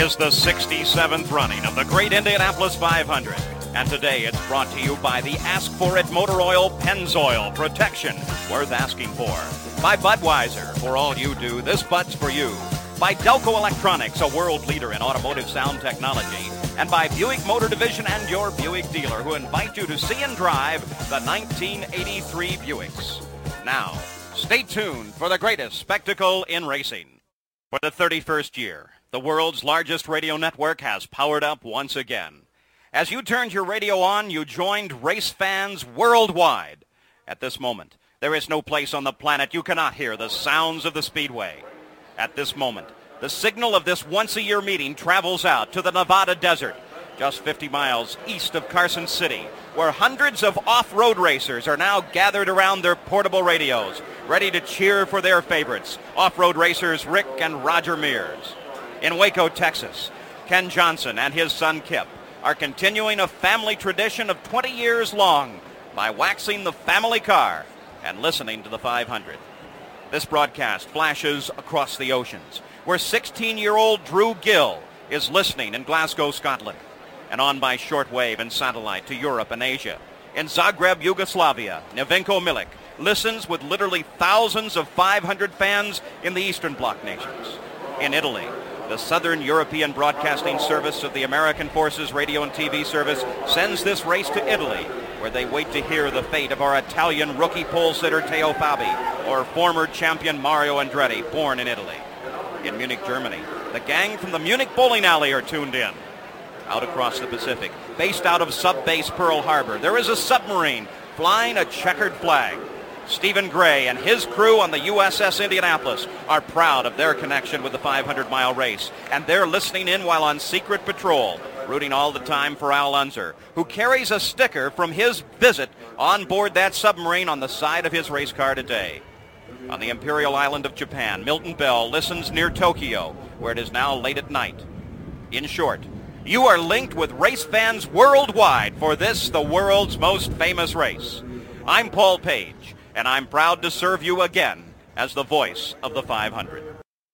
is the 67th running of the Great Indianapolis 500. And today it's brought to you by the Ask For It Motor Oil Pennzoil protection worth asking for. By Budweiser, for all you do, this Bud's for you. By Delco Electronics, a world leader in automotive sound technology. And by Buick Motor Division and your Buick dealer, who invite you to see and drive the 1983 Buicks. Now, stay tuned for the greatest spectacle in racing. For the 31st year, the world's largest radio network has powered up once again. As you turned your radio on, you joined race fans worldwide. At this moment, there is no place on the planet you cannot hear the sounds of the Speedway. At this moment, the signal of this once-a-year meeting travels out to the Nevada desert, just 50 miles east of Carson City, where hundreds of off-road racers are now gathered around their portable radios, ready to cheer for their favorites, off-road racers Rick and Roger Mears. In Waco, Texas, Ken Johnson and his son Kip are continuing a family tradition of 20 years long by waxing the family car and listening to the 500. This broadcast flashes across the oceans, where 16-year-old Drew Gill is listening in Glasgow, Scotland, and on by shortwave and satellite to Europe and Asia. In Zagreb, Yugoslavia, Nevenko Milic listens with literally thousands of 500 fans in the Eastern Bloc nations. In Italy, the Southern European Broadcasting Service of the American Forces Radio and TV Service sends this race to Italy, where they wait to hear the fate of our Italian rookie pole sitter Teo Fabi, or former champion Mario Andretti, born in Italy. In Munich, Germany, the gang from the Munich bowling alley are tuned in. Out across the Pacific, based out of sub-base Pearl Harbor, there is a submarine flying a checkered flag. Stephen Gray and his crew on the USS Indianapolis are proud of their connection with the 500-mile race, and they're listening in while on secret patrol, rooting all the time for Al Unser, who carries a sticker from his visit on board that submarine on the side of his race car today. On the Imperial Island of Japan, Milton Bell listens near Tokyo, where it is now late at night. In short, you are linked with race fans worldwide for this, the world's most famous race. I'm Paul Page, and I'm proud to serve you again as the voice of the 500.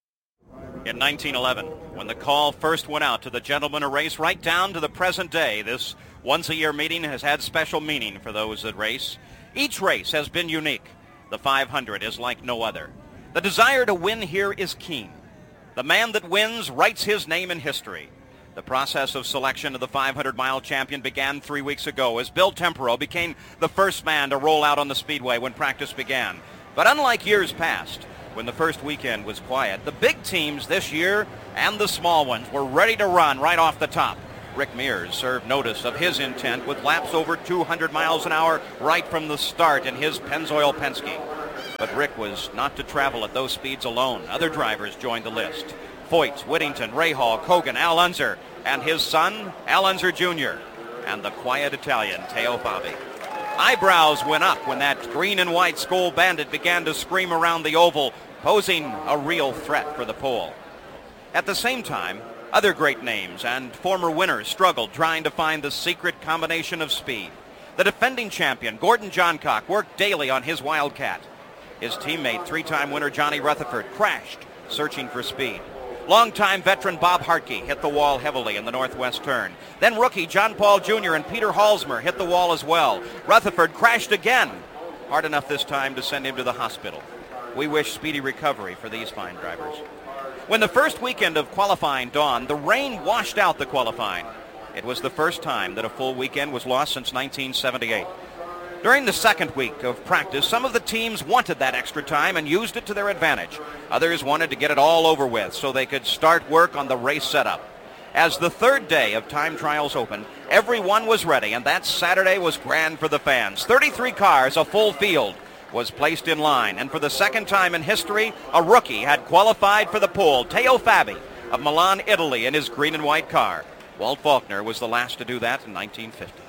In 1911, when the call first went out to the gentlemen of race right down to the present day, this once-a-year meeting has had special meaning for those that race. Each race has been unique. The 500 is like no other. The desire to win here is keen. The man that wins writes his name in history. The process of selection of the 500-mile champion began 3 weeks ago as Bill Tempero became the first man to roll out on the speedway when practice began. But unlike years past, when the first weekend was quiet, the big teams this year and the small ones were ready to run right off the top. Rick Mears served notice of his intent with laps over 200 miles an hour right from the start in his Pennzoil Penske. But Rick was not to travel at those speeds alone. Other drivers joined the list. Foyt, Whittington, Rahal, Kogan, Al Unser, and his son, Al Unser Jr., and the quiet Italian, Teo Fabi. Eyebrows went up when that green and white Skoal Bandit began to scream around the oval, posing a real threat for the pole. At the same time, other great names and former winners struggled trying to find the secret combination of speed. The defending champion, Gordon Johncock, worked daily on his Wildcat. His teammate, three-time winner Johnny Rutherford, crashed, searching for speed. Longtime veteran Bob Hartke hit the wall heavily in the northwest turn. Then rookie John Paul Jr. and Peter Halsmer hit the wall as well. Rutherford crashed again, hard enough this time to send him to the hospital. We wish speedy recovery for these fine drivers. When the first weekend of qualifying dawned, the rain washed out the qualifying. It was the first time that a full weekend was lost since 1978. During the second week of practice, some of the teams wanted that extra time and used it to their advantage. Others wanted to get it all over with so they could start work on the race setup. As the third day of time trials opened, everyone was ready, and that Saturday was grand for the fans. 33 cars, a full field, was placed in line, and for the second time in history, a rookie had qualified for the pole, Teo Fabi of Milan, Italy, in his green and white car. Walt Faulkner was the last to do that in 1950.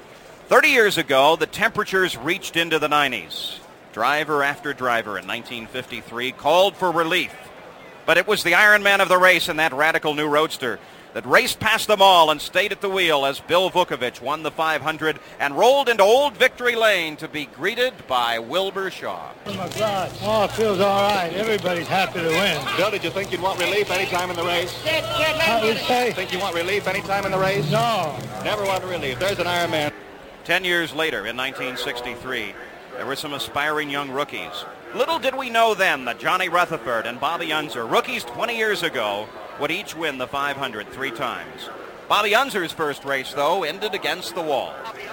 30 years ago, the temperatures reached into the 90s. Driver after driver in 1953 called for relief. But it was the Iron Man of the race in that radical new roadster that raced past them all and stayed at the wheel as Bill Vukovich won the 500 and rolled into Old Victory Lane to be greeted by Wilbur Shaw. Oh, my God. Oh, it feels all right. Everybody's happy to win. Bill, did you think you'd want relief any time in the race? How do you say? Think you want relief any time in the race? No. Never want relief. There's an Iron Man. 10 years later, in 1963, there were some aspiring young rookies. Little did we know then that Johnny Rutherford and Bobby Unser, rookies 20 years ago, would each win the 500 3 times. Bobby Unser's first race, though, ended against the wall.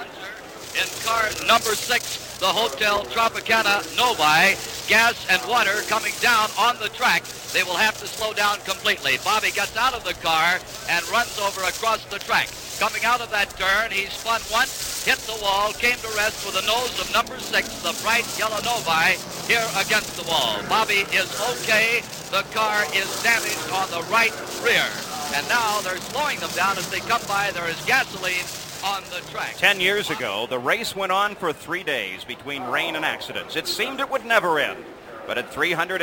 In car number 6, the Hotel Tropicana Novi, gas and water coming down on the track. They will have to slow down completely. Bobby gets out of the car and runs over across the track. Coming out of that turn, he spun once, hit the wall, came to rest with the nose of number 6, the bright yellow Novi, here against the wall. Bobby is okay. The car is damaged on the right rear. And now they're slowing them down as they come by. There is gasoline on the track. 10 years ago, the race went on for 3 days between rain and accidents. It seemed it would never end. But at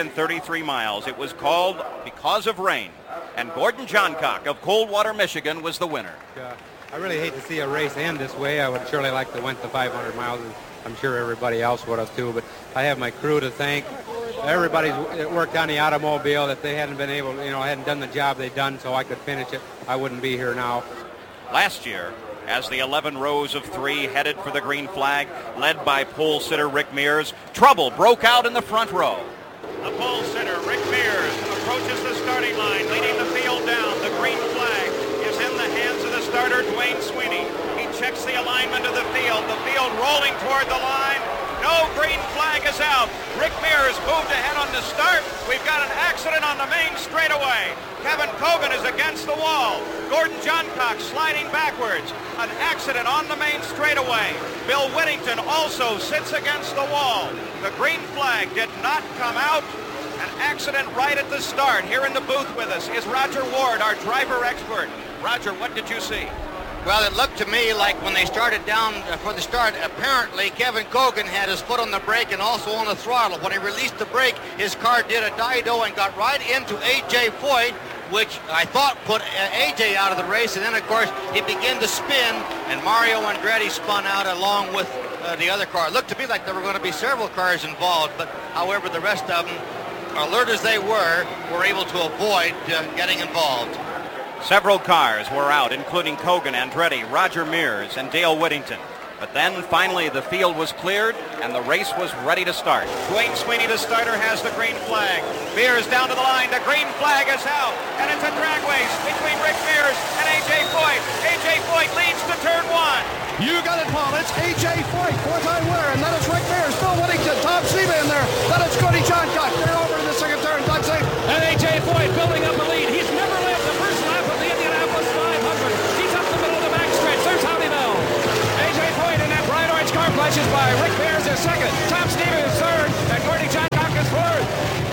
333 miles, it was called because of rain. And Gordon Johncock of Coldwater, Michigan, was the winner. I really hate to see a race end this way. I would surely like to win the 500 miles, and I'm sure everybody else would have too. But I have my crew to thank. Everybody's worked on the automobile. That they hadn't been able, hadn't done the job they've done, so I could finish it. I wouldn't be here now. Last year, as the 11 rows of 3 headed for the green flag, led by pole sitter Rick Mears, trouble broke out in the front row. The pole sitter, Rick Mears, approaches the starting line, leading the field down. The green flag is in the hands of the starter, Dwayne Sweeney. He checks the alignment of the field rolling toward the line. No green flag is out. Rick Mears moved ahead on the start. We've got an accident on the main straightaway. Kevin Cogan is against the wall. Gordon Johncock sliding backwards. An accident on the main straightaway. Bill Whittington also sits against the wall. The green flag did not come out. An accident right at the start. Here in the booth with us is Roger Ward, our driver expert. Roger, what did you see? Well, it looked to me like when they started down for the start, apparently Kevin Cogan had his foot on the brake and also on the throttle. When he released the brake, his car did a dido and got right into A.J. Foyt, which I thought put A.J. out of the race. And then, of course, he began to spin, and Mario Andretti spun out along with the other car. It looked to me like there were going to be several cars involved, but however, the rest of them, alert as they were able to avoid getting involved. Several cars were out, including Cogan, Andretti, Roger Mears, and Dale Whittington. But then, finally, the field was cleared, and the race was ready to start. Dwayne Sweeney, the starter, has the green flag. Mears down to the line. The green flag is out, and it's a drag race between Rick Mears and A.J. Foyt. A.J. Foyt leads to turn 1. You got it, Paul. It's A.J. Foyt, four-time winner, and then it's Rick Mears, Bill Whittington, Tom Seaman in there. Then it's Gordie Johncock. They're over in the second turn. That's it. And A.J. Foyt building up the lead. He's never led the first lap of the Indianapolis 500. He's up the middle of the backstretch. There's Howdy Bell. A.J. Foyt in that bright orange car flashes by. Rick Mears is second. Tom Seaman is third. And Gordie Johncock is fourth.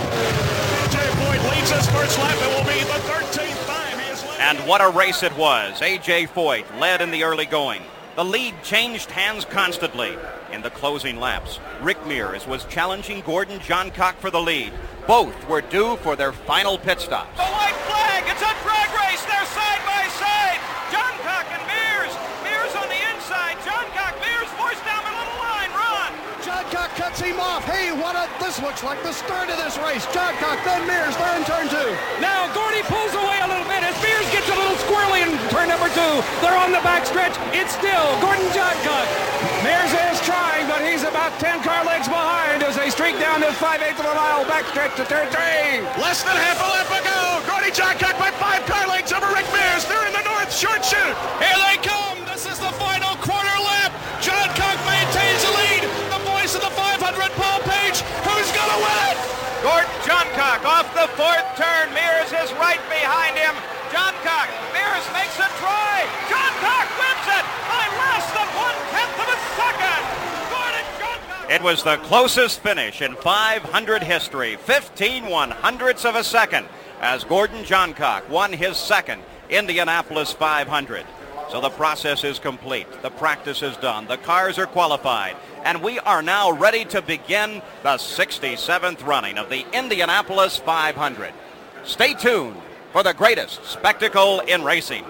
A.J. Foyt leads his first lap. It will be the 13th time he has led. And what a race it was. A.J. Foyt led in the early going. The lead changed hands constantly. In the closing laps, Rick Mears was challenging Gordon Johncock for the lead. Both were due for their final pit stops. The white flag! It's a drag race! They're side by side! Johncock and Mears! Mears on the inside! Johncock, Mears forced down the little line! Run! Johncock cuts him off. Hey, this looks like the start of this race. Johncock, then Mears, they're in turn 2. Now Gordie pulls away a little bit as Mears gets a little squirrely in turn number 2. They're on the backstretch. It's still Gordon Johncock. Mears is trying, but he's about 10 car lengths behind as they streak down this 5/8 of a mile backstretch to turn 3. Less than half a lap ago. Gordie Johncock by 5 car lengths over Rick Mears. They're in the north short chute. Here they come. This is the final quarter lap. Johncock maintains the lead. The voice of the 500, Paul Page. Who's going to win it? Gordon Johncock off the 4th turn. Mears is right behind him. Johncock, Mears makes a try. Johncock wins it by less than 1/10 of a second. Gordon Johncock. It was the closest finish in 500 history, 15 100ths of a second, as Gordon Johncock won his second Indianapolis 500. So the process is complete. The practice is done. The cars are qualified. And we are now ready to begin the 67th running of the Indianapolis 500. Stay tuned for the greatest spectacle in racing.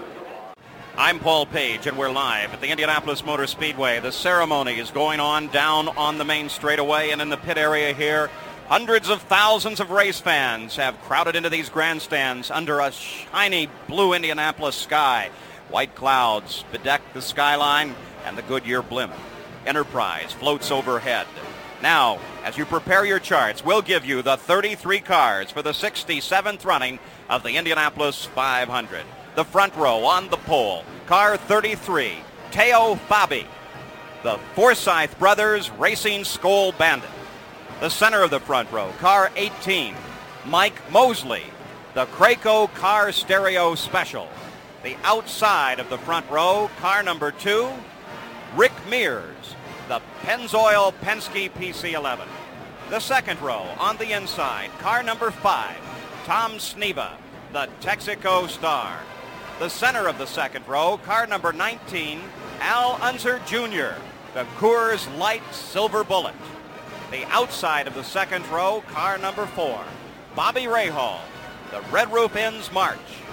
I'm Paul Page, and we're live at the Indianapolis Motor Speedway. The ceremony is going on down on the main straightaway, and in the pit area here, hundreds of thousands of race fans have crowded into these grandstands under a shiny blue Indianapolis sky. White clouds bedeck the skyline, and the Goodyear blimp Enterprise floats overhead. Now, as you prepare your charts, we'll give you the 33 cars for the 67th running of the Indianapolis 500. The front row on the pole, car 33, Teo Fabi, the Forsyth Brothers Racing Skoal Bandit. The center of the front row, car 18, Mike Mosley, the Craco Car Stereo Special. The outside of the front row, car number 2, Rick Mears, the Pennzoil Penske PC11. The second row on the inside, car number 5, Tom Sneva, the Texaco Star. The center of the second row, car number 19, Al Unser Jr., the Coors Light Silver Bullet. The outside of the second row, car number 4, Bobby Rahal, the Red Roof Inns March.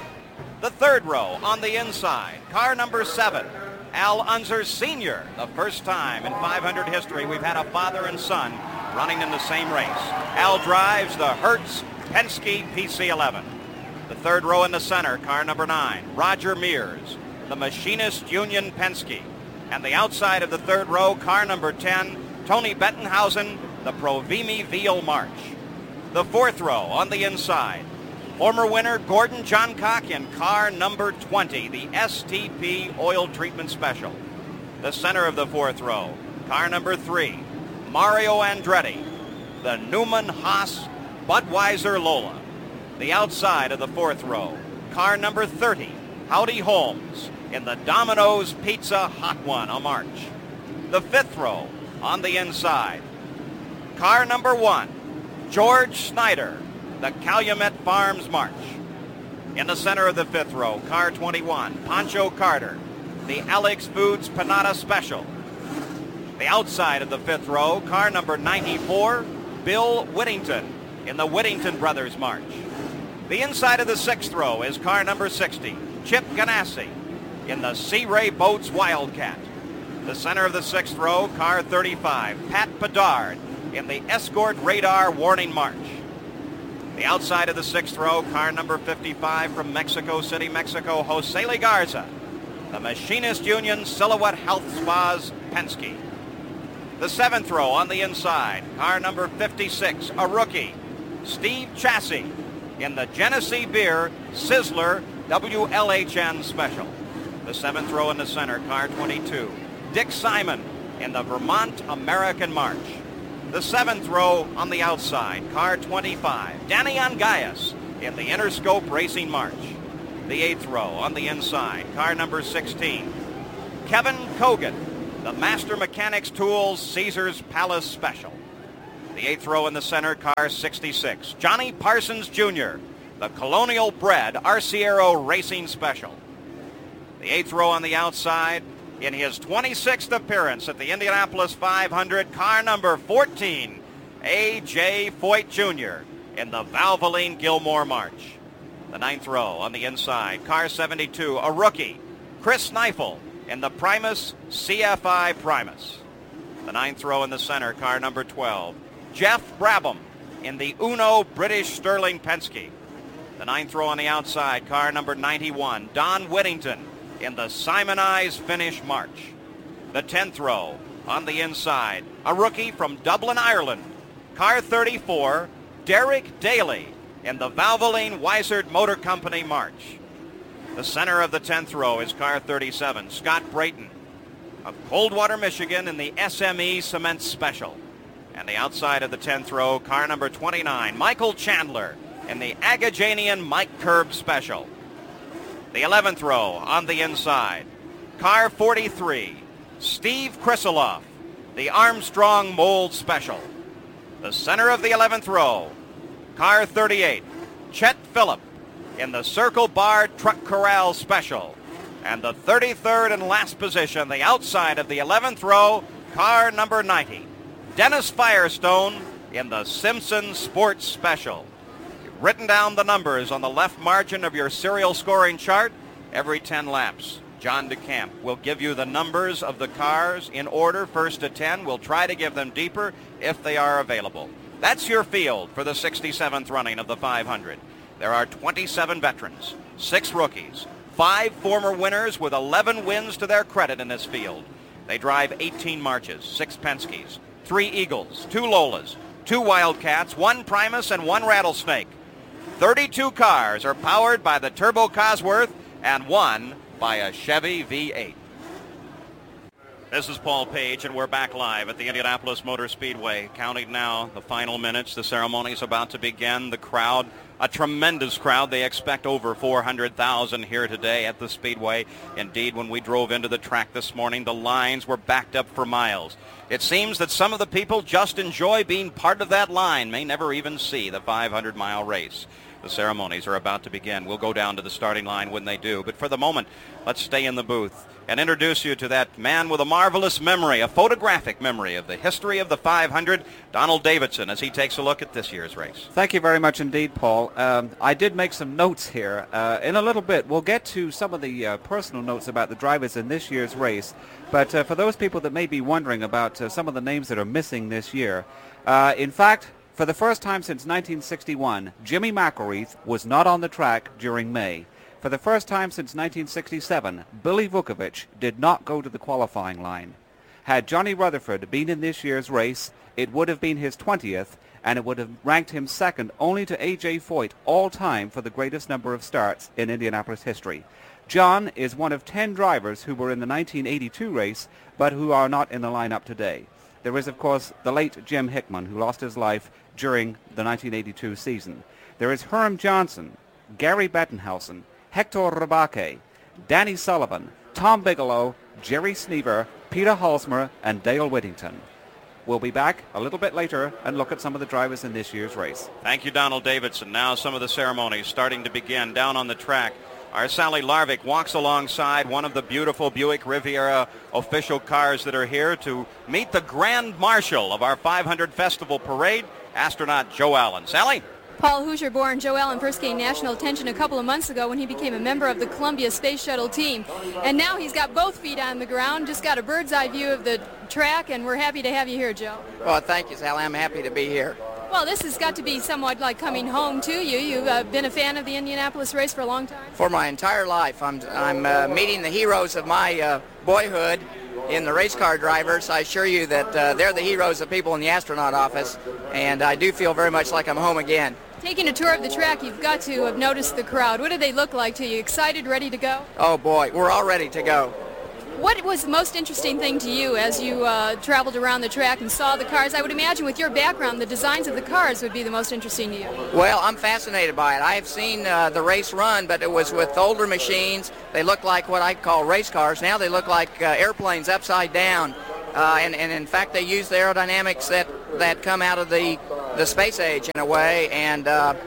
The third row on the inside, car number 7, Al Unser Sr., the first time in 500 history we've had a father and son running in the same race. Al drives the Hertz Penske PC11. The third row in the center, car number 9, Roger Mears, the Machinist Union Penske. And the outside of the third row, car number 10, Tony Bettenhausen, the Provimi Veal March. The fourth row on the inside, former winner Gordon Johncock in car number 20, the STP Oil Treatment Special. The center of the fourth row, car number 3, Mario Andretti, the Newman Haas Budweiser Lola. The outside of the fourth row, car number 30, Howdy Holmes, in the Domino's Pizza Hot One, a March. The fifth row on the inside, car number 1, George Snyder, the Calumet Farms March. In the center of the fifth row, car 21, Pancho Carter, the Alex Foods Panada Special. The outside of the fifth row, car number 94, Bill Whittington, in the Whittington Brothers March. The inside of the sixth row is car number 60, Chip Ganassi, in the Sea Ray Boats Wildcat. The center of the sixth row, car 35, Pat Bedard, in the Escort Radar Warning March. The outside of the sixth row, car number 55 from Mexico City, Mexico, Jose Legarza, the Machinist Union Silhouette Health Spas Penske. The seventh row on the inside, car number 56, a rookie, Steve Chassis, in the Genesee Beer Sizzler WLHN Special. The seventh row in the center, car 22, Dick Simon, in the Vermont American March. The seventh row on the outside, car 25, Danny Angayas, in the Interscope Racing March. The eighth row on the inside, car number 16, Kevin Kogan, the Master Mechanics Tools Caesar's Palace Special. The eighth row in the center, car 66, Johnny Parsons Jr., the Colonial Bred Arciero Racing Special. The eighth row on the outside, in his 26th appearance at the Indianapolis 500, car number 14, A.J. Foyt Jr., in the Valvoline Gilmore March. The ninth row on the inside, car 72, a rookie, Chris Neifel, in the Primus CFI Primus. The ninth row in the center, car number 12, Jeff Brabham, in the Uno British Sterling Penske. The ninth row on the outside, car number 91, Don Whittington, in the Simonized Finish March. The 10th row on the inside, a rookie from Dublin, Ireland, car 34, Derek Daly, in the Valvoline Weissert Motor Company March. The center of the 10th row is car 37, Scott Brayton, of Coldwater, Michigan, in the SME Cement Special. And the outside of the 10th row, car number 29, Michael Chandler, in the Agajanian Mike Curb Special. The 11th row on the inside, car 43, Steve Krisiloff, the Armstrong Mold Special. The center of the 11th row, car 38, Chet Phillip, in the Circle Bar Truck Corral Special. And the 33rd and last position, the outside of the 11th row, car number 90, Dennis Firestone, in the Simpson Sports Special. You written down the numbers on the left margin of your serial scoring chart every 10 laps. John DeCamp will give you the numbers of the cars in order, 1st to 10. We'll try to give them deeper if they are available. That's your field for the 67th running of the 500. There are 27 veterans, 6 rookies, 5 former winners with 11 wins to their credit in this field. They drive 18 Marches, 6 Penske's, 3 Eagles, 2 Lolas, 2 Wildcats, 1 Primus, and 1 Rattlesnake. 32 cars are powered by the Turbo Cosworth and 1 by a Chevy V8. This is Paul Page, and we're back live at the Indianapolis Motor Speedway. Counting now the final minutes. The ceremony is about to begin. The crowd, a tremendous crowd. They expect over 400,000 here today at the Speedway. Indeed, when we drove into the track this morning, the lines were backed up for miles. It seems that some of the people just enjoy being part of that line, may never even see the 500-mile race. The ceremonies are about to begin. We'll go down to the starting line when they do. But for the moment, let's stay in the booth and introduce you to that man with a marvelous memory, a photographic memory of the history of the 500, Donald Davidson, as he takes a look at this year's race. Thank you very much indeed, Paul. I did make some notes here. In a little bit, we'll get to some of the personal notes about the drivers in this year's race. But for those people that may be wondering about some of the names that are missing this year, in fact, for the first time since 1961, Jimmy McElreath was not on the track during May. For the first time since 1967, Billy Vukovich did not go to the qualifying line. Had Johnny Rutherford been in this year's race, it would have been his 20th, and it would have ranked him second only to A.J. Foyt all time for the greatest number of starts in Indianapolis history. John is one of 10 drivers who were in the 1982 race, but who are not in the lineup today. There is, of course, the late Jim Hickman, who lost his life during the 1982 season. There is Herm Johnson, Gary Bettenhausen, Hector Rabake, Danny Sullivan, Tom Bigelow, Jerry Sneaver, Peter Halsmer, and Dale Whittington. We'll be back a little bit later and look at some of the drivers in this year's race. Thank you, Donald Davidson. Now some of the ceremonies starting to begin down on the track. Our Sally Larvik walks alongside one of the beautiful Buick Riviera official cars that are here to meet the Grand Marshal of our 500 Festival Parade, astronaut Joe Allen. Sally? Paul Hoosier-born Joe Allen first gained national attention a couple of months ago when he became a member of the Columbia Space Shuttle team. And now he's got both feet on the ground, just got a bird's eye view of the track, and we're happy to have you here, Joe. Well, thank you, Sally. I'm happy to be here. Well, this has got to be somewhat like coming home to you. You've been a fan of the Indianapolis race for a long time? For my entire life. I'm meeting the heroes of my boyhood in the race car drivers. I assure you that they're the heroes of people in the astronaut office, and I do feel very much like I'm home again. Taking a tour of the track, you've got to have noticed the crowd. What do they look like to you? Excited, ready to go? Oh, boy, we're all ready to go. What was the most interesting thing to you as you traveled around the track and saw the cars? I would imagine with your background, the designs of the cars would be the most interesting to you. Well, I'm fascinated by it. I have seen the race run, but it was with older machines. They look like what I call race cars. Now they look like airplanes upside down. And in fact, they use the aerodynamics that come out of the space age in a way, and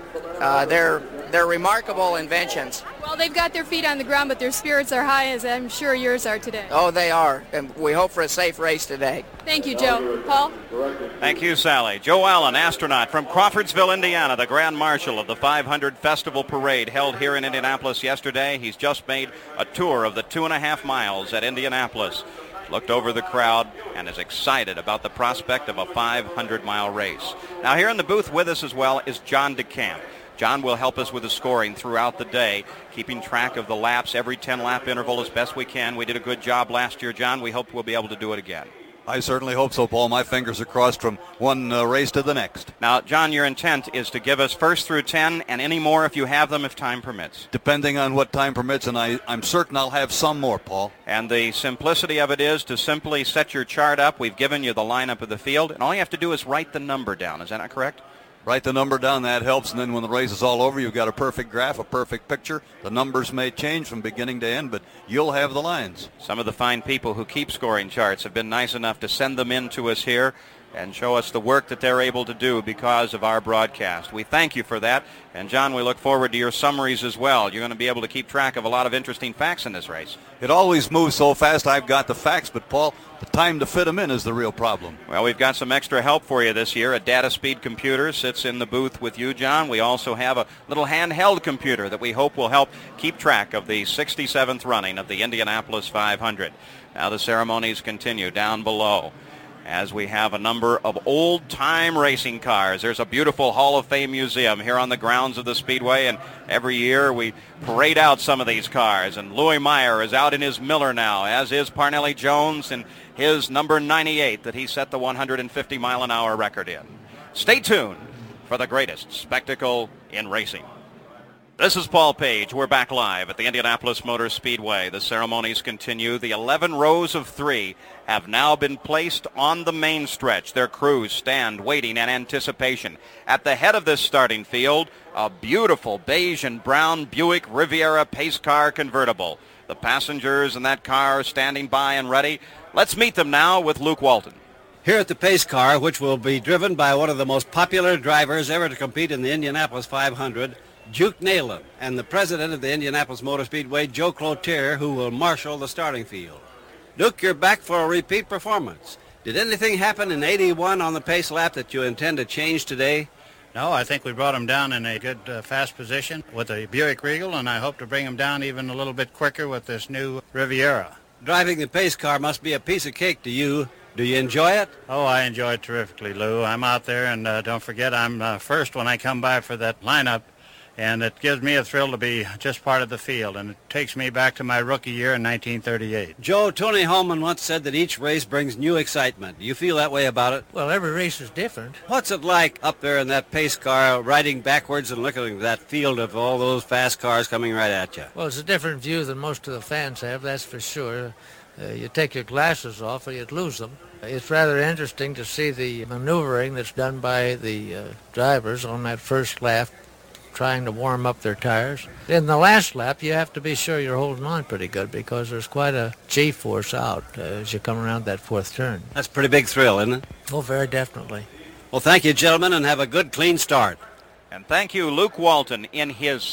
they're remarkable inventions. Well, they've got their feet on the ground, but their spirits are high, as I'm sure yours are today. Oh, they are, and we hope for a safe race today. Thank you, Joe. Paul? Thank you, Sally. Joe Allen, astronaut from Crawfordsville, Indiana, the Grand Marshal of the 500 Festival Parade held here in Indianapolis yesterday. He's just made a tour of the 2.5 miles at Indianapolis. Looked over the crowd and is excited about the prospect of a 500-mile race. Now here in the booth with us as well is John DeCamp. John will help us with the scoring throughout the day, keeping track of the laps, every 10-lap interval as best we can. We did a good job last year, John. We hope we'll be able to do it again. I certainly hope so, Paul. My fingers are crossed from one race to the next. Now, John, your intent is to give us 1st through 10 and any more if you have them, if time permits. Depending on what time permits, and I'm certain I'll have some more, Paul. And the simplicity of it is to simply set your chart up. We've given you the lineup of the field, and all you have to do is write the number down. Is that not correct? Write the number down, that helps, and then when the race is all over, you've got a perfect graph, a perfect picture. The numbers may change from beginning to end, but you'll have the lines. Some of the fine people who keep scoring charts have been nice enough to send them in to us here. and show us the work that they're able to do because of our broadcast. We thank you for that. And, John, we look forward to your summaries as well. You're going to be able to keep track of a lot of interesting facts in this race. It always moves so fast. I've got the facts, but, Paul, the time to fit them in is the real problem. Well, we've got some extra help for you this year. A data speed computer sits in the booth with you, John. We also have a little handheld computer that we hope will help keep track of the 67th running of the Indianapolis 500. Now the ceremonies continue down below as we have a number of old-time racing cars. There's a beautiful Hall of Fame museum here on the grounds of the Speedway, and every year we parade out some of these cars. And Louis Meyer is out in his Miller now, as is Parnelli Jones in his number 98 that he set the 150-mile-an-hour record in. Stay tuned for the greatest spectacle in racing. This is Paul Page. We're back live at the Indianapolis Motor Speedway. The ceremonies continue. The 11 rows of 3 have now been placed on the main stretch. Their crews stand waiting in anticipation. At the head of this starting field, a beautiful beige and brown Buick Riviera pace car convertible. The passengers in that car are standing by and ready. Let's meet them now with Luke Walton. Here at the pace car, which will be driven by one of the most popular drivers ever to compete in the Indianapolis 500, Duke Neyland, and the president of the Indianapolis Motor Speedway, Joe Cloutier, who will marshal the starting field. Duke, you're back for a repeat performance. Did anything happen in 81 on the pace lap that you intend to change today? No, I think we brought him down in a good, fast position with the Buick Regal, and I hope to bring him down even a little bit quicker with this new Riviera. Driving the pace car must be a piece of cake to you. Do you enjoy it? Oh, I enjoy it terrifically, Lou. I'm out there, and don't forget, I'm first when I come by for that lineup. And it gives me a thrill to be just part of the field, and it takes me back to my rookie year in 1938. Joe, Tony Holman once said that each race brings new excitement. Do you feel that way about it? Well, every race is different. What's it like up there in that pace car, riding backwards and looking at that field of all those fast cars coming right at you? Well, it's a different view than most of the fans have, that's for sure. You take your glasses off or you'd lose them. It's rather interesting to see the maneuvering that's done by the drivers on that first lap, trying to warm up their tires. In the last lap, you have to be sure you're holding on pretty good because there's quite a G-force out as you come around that fourth turn. That's a pretty big thrill, isn't it? Oh, very definitely. Well, thank you, gentlemen, and have a good, clean start. And thank you, Luke Walton, in his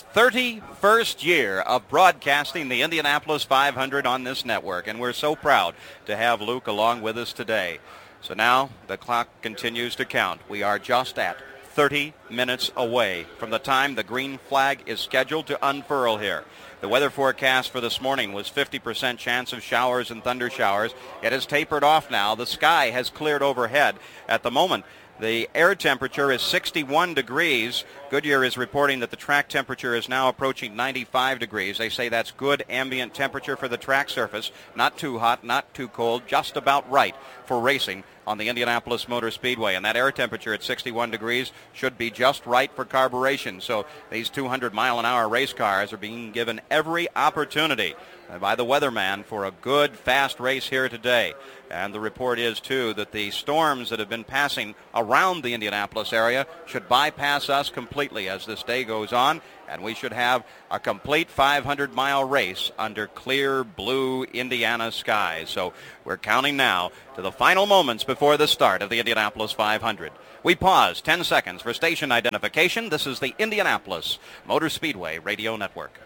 31st year of broadcasting the Indianapolis 500 on this network. And we're so proud to have Luke along with us today. So now the clock continues to count. We are just at 30 minutes away from the time the green flag is scheduled to unfurl here. The weather forecast for this morning was 50% chance of showers and thunder showers. It has tapered off now. The sky has cleared overhead. At the moment, the air temperature is 61 degrees. Goodyear is reporting that the track temperature is now approaching 95 degrees. They say that's good ambient temperature for the track surface. Not too hot, not too cold, just about right for racing on the Indianapolis Motor Speedway. And that air temperature at 61 degrees should be just right for carburation. So these 200-mile-an-hour race cars are being given every opportunity by the weatherman for a good, fast race here today. And the report is, too, that the storms that have been passing around the Indianapolis area should bypass us completely as this day goes on, and we should have a complete 500-mile race under clear blue Indiana skies. So we're counting now to the final moments before the start of the Indianapolis 500. We pause 10 seconds for station identification. This is the Indianapolis Motor Speedway Radio Network.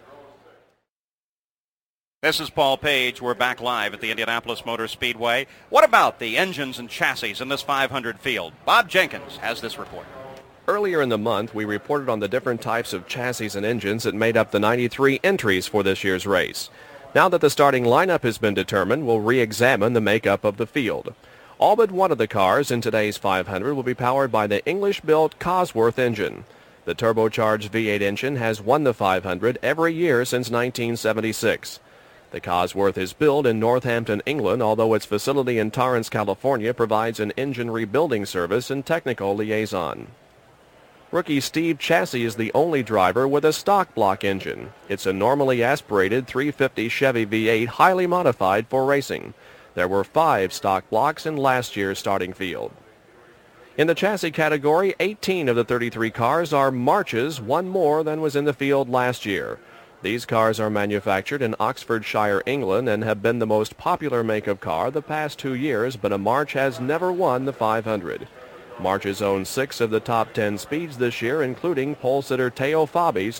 This is Paul Page. We're back live at the Indianapolis Motor Speedway. What about the engines and chassis in this 500 field? Bob Jenkins has this report. Earlier in the month, we reported on the different types of chassis and engines that made up the 93 entries for this year's race. Now that the starting lineup has been determined, we'll re-examine the makeup of the field. All but one of the cars in today's 500 will be powered by the English-built Cosworth engine. The turbocharged V8 engine has won the 500 every year since 1976. The Cosworth is built in Northampton, England, although its facility in Torrance, California provides an engine rebuilding service and technical liaison. Rookie Steve Chassis is the only driver with a stock block engine. It's a normally aspirated 350 Chevy V8 highly modified for racing. There were 5 stock blocks in last year's starting field. In the chassis category, 18 of the 33 cars are Marches, one more than was in the field last year. These cars are manufactured in Oxfordshire, England, and have been the most popular make of car the past 2 years, but a March has never won the 500. March has owned 6 of the top 10 speeds this year, including pole sitter Teo Fabi's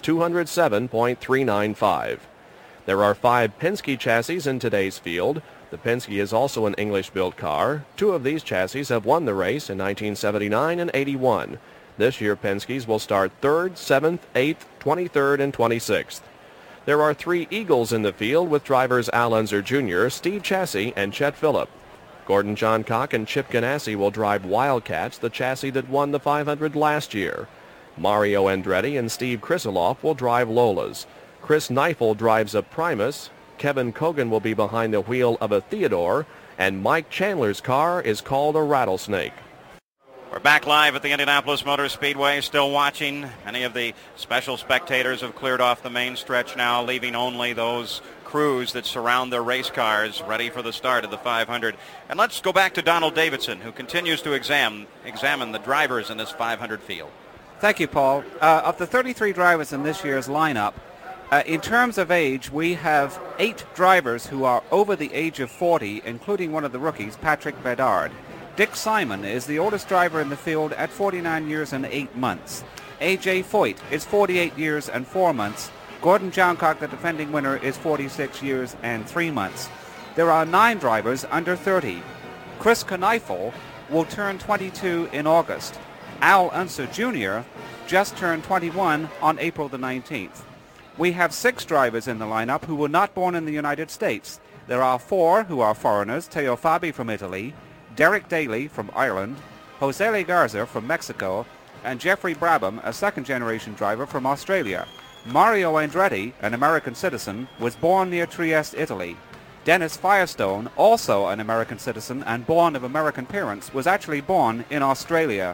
207.395. There are 5 Penske chassis in today's field. The Penske is also an English-built car. 2 of these chassis have won the race in 1979 and 81. This year, Penske's will start 3rd, 7th, 8th, 23rd, and 26th. There are 3 Eagles in the field with drivers Al Unser Jr., Steve Chassis, and Chet Phillip. Gordon Johncock and Chip Ganassi will drive Wildcats, the chassis that won the 500 last year. Mario Andretti and Steve Krisiloff will drive Lolas. Chris Neifel drives a Primus. Kevin Kogan will be behind the wheel of a Theodore, and Mike Chandler's car is called a Rattlesnake. We're back live at the Indianapolis Motor Speedway, still watching. Many of the special spectators have cleared off the main stretch now, leaving only those crews that surround their race cars ready for the start of the 500. And let's go back to Donald Davidson, who continues to examine the drivers in this 500 field. Thank you, Paul. Of the 33 drivers in this year's lineup, in terms of age, we have 8 drivers who are over the age of 40, including one of the rookies, Patrick Bedard. Dick Simon is the oldest driver in the field at 49 years and 8 months. A.J. Foyt is 48 years and 4 months. Gordon Johncock, the defending winner, is 46 years and 3 months. There are 9 drivers under 30. Chris Kneifel will turn 22 in August. Al Unser Jr. just turned 21 on April the 19th. We have 6 drivers in the lineup who were not born in the United States. There are 4 who are foreigners, Teo Fabi from Italy, Derek Daly from Ireland, Jose Legarza from Mexico, and Jeffrey Brabham, a second-generation driver from Australia. Mario Andretti, an American citizen, was born near Trieste, Italy. Dennis Firestone, also an American citizen and born of American parents, was actually born in Australia.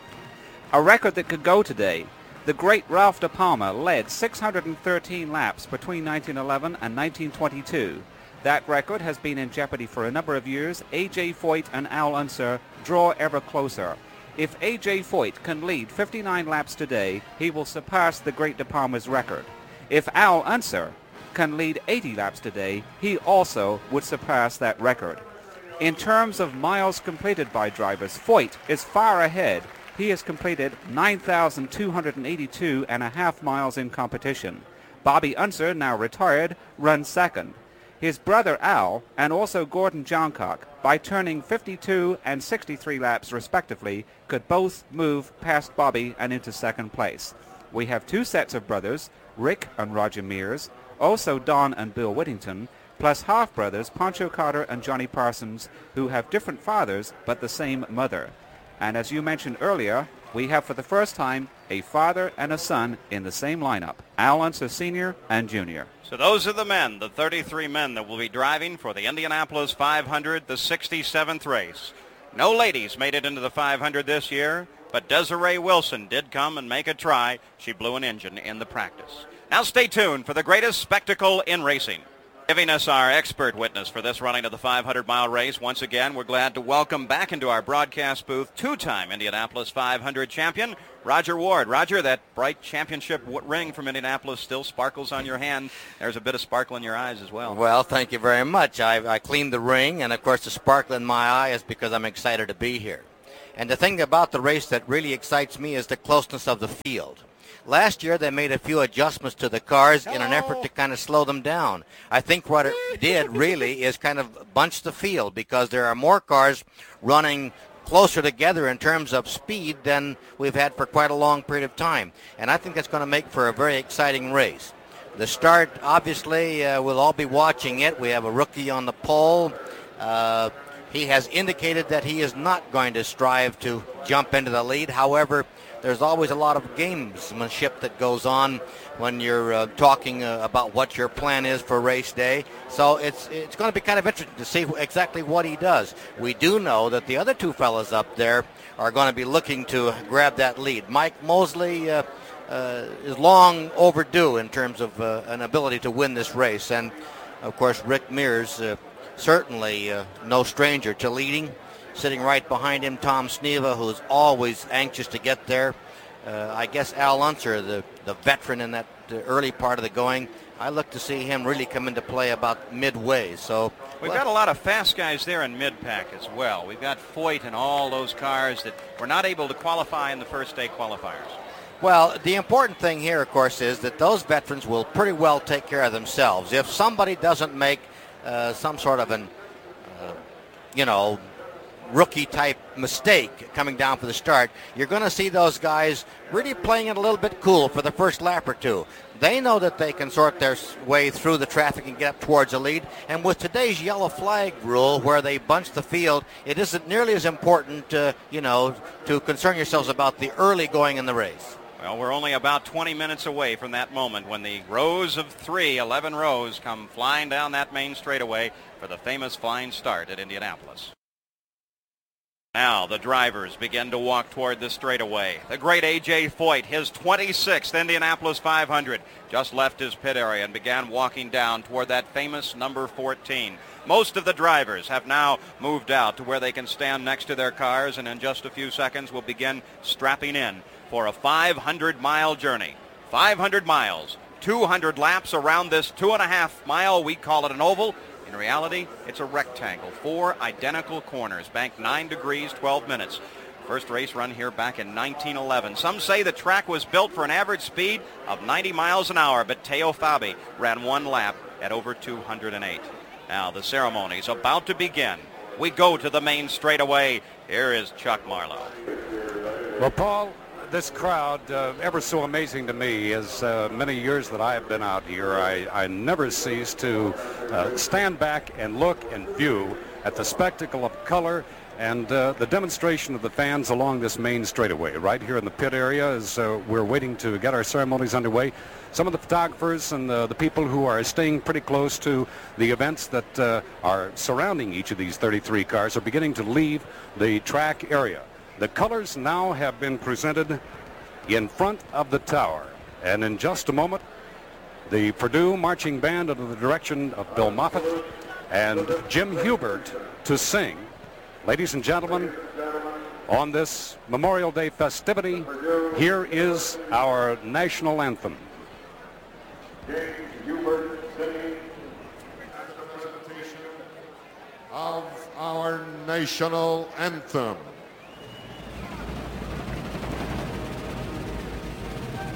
A record that could go today. The great Ralph De Palma led 613 laps between 1911 and 1922. That record has been in jeopardy for a number of years. A.J. Foyt and Al Unser draw ever closer. If A.J. Foyt can lead 59 laps today, he will surpass the great De Palma's record. If Al Unser can lead 80 laps today, he also would surpass that record. In terms of miles completed by drivers, Foyt is far ahead. He has completed 9,282.5 miles in competition. Bobby Unser, now retired, runs second. His brother Al and also Gordon Johncock, by turning 52 and 63 laps respectively, could both move past Bobby and into second place. We have 2 sets of brothers, Rick and Roger Mears, also Don and Bill Whittington, plus half-brothers Pancho Carter and Johnny Parsons, who have different fathers but the same mother. And as you mentioned earlier, we have for the first time a father and a son in the same lineup, Al Unser Sr. and Jr. So those are the men, the 33 men that will be driving for the Indianapolis 500, the 67th race. No ladies made it into the 500 this year, but Desiree Wilson did come and make a try. She blew an engine in the practice. Now stay tuned for the greatest spectacle in racing. Giving us our expert witness for this running of the 500-mile race, once again, we're glad to welcome back into our broadcast booth 2-time Indianapolis 500 champion, Roger Ward. Roger, that bright championship ring from Indianapolis still sparkles on your hand. There's a bit of sparkle in your eyes as well. Well, thank you very much. I cleaned the ring, and, of course, the sparkle in my eye is because I'm excited to be here. And the thing about the race that really excites me is the closeness of the field. Last year, they made a few adjustments to the cars in an effort to kind of slow them down. I think what it did really is kind of bunch the field because there are more cars running closer together in terms of speed than we've had for quite a long period of time. And I think that's going to make for a very exciting race. The start, obviously, we'll all be watching it. We have a rookie on the pole. He has indicated that he is not going to strive to jump into the lead. However, there's always a lot of gamesmanship that goes on when you're talking about what your plan is for race day. So it's going to be kind of interesting to see exactly what he does. We do know that the other 2 fellas up there are going to be looking to grab that lead. Mike Mosley is long overdue in terms of an ability to win this race. And, of course, Rick Mears, certainly no stranger to leading. Sitting right behind him, Tom Sneva, who's always anxious to get there. I guess Al Unser, the veteran in that early part of the going. I look to see him really come into play about midway. So we've got a lot of fast guys there in mid-pack as well. We've got Foyt and all those cars that were not able to qualify in the first day qualifiers. Well, the important thing here, of course, is that those veterans will pretty well take care of themselves. If somebody doesn't make some sort of an, rookie-type mistake coming down for the start, you're going to see those guys really playing it a little bit cool for the first lap or two. They know that they can sort their way through the traffic and get up towards the lead. And with today's yellow flag rule, where they bunch the field, it isn't nearly as important, to concern yourselves about the early going in the race. Well, we're only about 20 minutes away from that moment when the rows of 11 rows, come flying down that main straightaway for the famous flying start at Indianapolis. Now the drivers begin to walk toward the straightaway. The great A.J. Foyt, his 26th Indianapolis 500, just left his pit area and began walking down toward that famous number 14. Most of the drivers have now moved out to where they can stand next to their cars, and in just a few seconds will begin strapping in for a 500-mile journey. 500 miles, 200 laps around this 2.5 mile, we call it an oval. In reality, it's a rectangle, 4 identical corners, banked 9 degrees, 12 minutes. First race run here back in 1911. Some say the track was built for an average speed of 90 miles an hour, but Teo Fabi ran 1 lap at over 208. Now the ceremony's about to begin. We go to the main straightaway. Here is Chuck Marlowe. Well, Paul, this crowd, ever so amazing to me. As many years that I have been out here, I never cease to stand back and look and view at the spectacle of color and the demonstration of the fans along this main straightaway. Right here in the pit area as we're waiting to get our ceremonies underway. Some of the photographers and the people who are staying pretty close to the events that are surrounding each of these 33 cars are beginning to leave the track area. The colors now have been presented in front of the tower. And in just a moment, the Purdue Marching Band under the direction of Bill Moffitt and Jim Hubert to sing. Ladies and gentlemen, on this Memorial Day festivity, here is our national anthem. Jim Hubert singing of our national anthem.